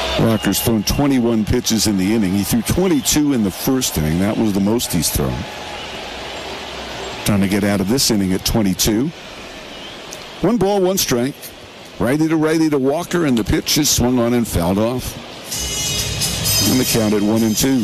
Rocker's thrown 21 pitches in the inning. He threw 22 in the first inning. That was the most he's thrown. Trying to get out of this inning at 22. 1 ball, 1 strike. Righty to Walker, and the pitch is swung on and fouled off. And the count at 1-2.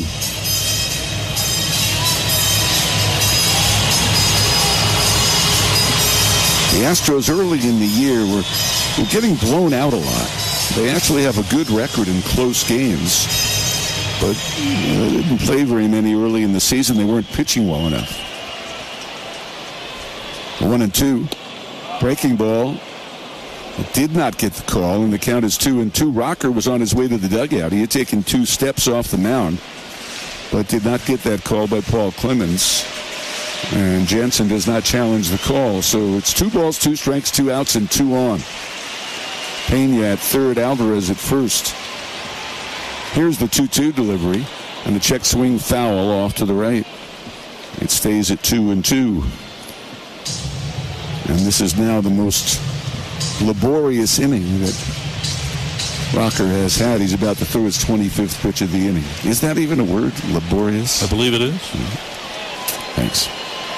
The Astros early in the year were getting blown out a lot. They actually have a good record in close games, but they didn't play very many early in the season. They weren't pitching well enough. 1-2. Breaking ball. It did not get the call, and the count is 2-2. Rocker was on his way to the dugout. He had taken 2 steps off the mound, but did not get that call by Paul Clemens. And Jansen does not challenge the call. So it's 2 balls, 2 strikes, 2 outs, and 2 on. Pena at third, Alvarez at first. Here's the 2-2 delivery, and the check swing foul off to the right. It stays at 2-2. And this is now the most laborious inning that Rocker has had. He's about to throw his 25th pitch of the inning. Is that even a word? Laborious? I believe it is. Thanks.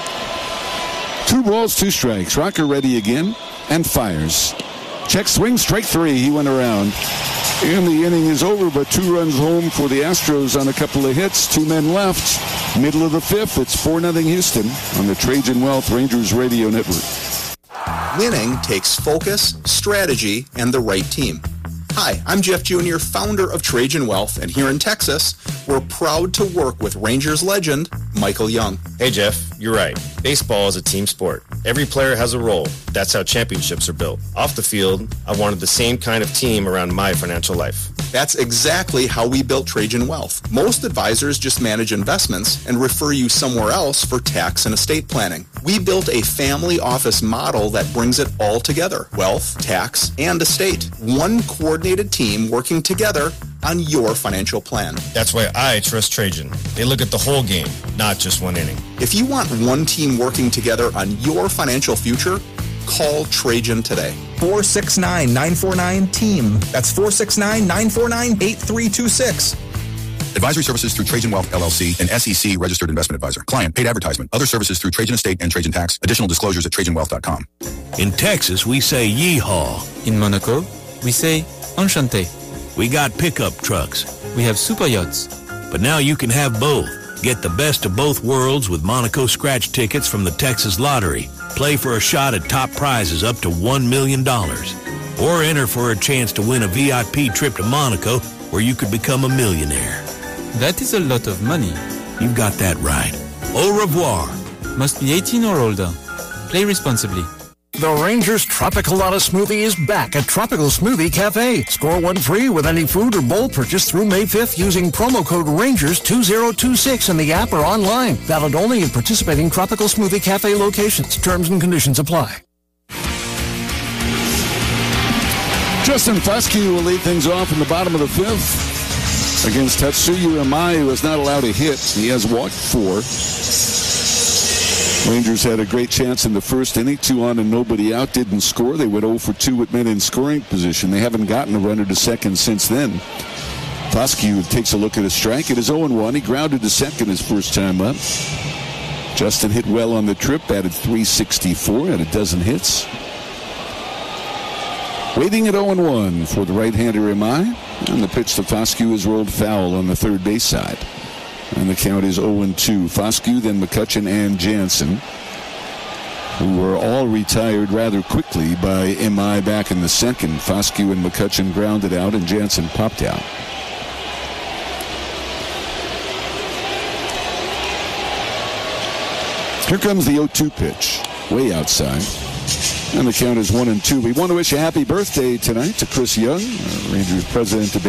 2 balls, 2 strikes. Rocker ready again and fires. Check swing, strike 3. He went around. And the inning is over, but 2 runs home for the Astros on a couple of hits. 2 men left. Middle of the 5th. It's 4-0 Houston on the Trajan Wealth Rangers Radio Network. Winning takes focus, strategy, and the right team. Hi, I'm Jeff Jr., founder of Trajan Wealth, and here in Texas, we're proud to work with Rangers legend Michael Young. Hey, Jeff, you're right. Baseball is a team sport. Every player has a role. That's how championships are built. Off the field, I wanted the same kind of team around my financial life. That's exactly how we built Trajan Wealth. Most advisors just manage investments and refer you somewhere else for tax and estate planning. We built a family office model that brings it all together. Wealth, tax, and estate. One coordinated team working together on your financial plan. That's why I trust Trajan. They look at the whole game, not just one inning. If you want one team working together on your financial future, call Trajan today. 469-949-TEAM. That's 469-949-8326. Advisory services through Trajan Wealth, LLC, an SEC registered investment advisor. Client paid advertisement. Other services through Trajan Estate and Trajan Tax. Additional disclosures at TrajanWealth.com. In Texas, we say yeehaw. In Monaco, we say enchanté. We got pickup trucks. We have super yachts. But now you can have both. Get the best of both worlds with Monaco scratch tickets from the Texas Lottery. Play for a shot at top prizes up to $1 million. Or enter for a chance to win a VIP trip to Monaco where you could become a millionaire. That is a lot of money. You've got that right. Au revoir. Must be 18 or older. Play responsibly. The Rangers Tropicalata Smoothie is back at Tropical Smoothie Cafe. Score one free with any food or bowl purchase through May 5th using promo code RANGERS2026 in the app or online. Valid only in participating Tropical Smoothie Cafe locations. Terms and conditions apply. Justin Fusky will lead things off in the bottom of the 5th against Tatsuya Imai, who is not allowed a hit. He has walked 4. Rangers had a great chance in the first inning, 2 on and nobody out, didn't score. They went 0 for 2 with men in scoring position. They haven't gotten a runner to second since then. Foscue takes a look at a strike. It is 0-1. He grounded to second his first time up. Justin hit well on the trip, batted .364, had a dozen hits. Waiting at 0-1 for the right-hander Imai. And the pitch to Foscue is rolled foul on the third base side. And the count is 0-2. Foscue, then McCutchen and Jansen, who were all retired rather quickly by Imai back in the second. Foscue and McCutchen grounded out, and Jansen popped out. Here comes the 0-2 pitch, way outside. And the count is 1-2. We want to wish a happy birthday tonight to Chris Young, Rangers president.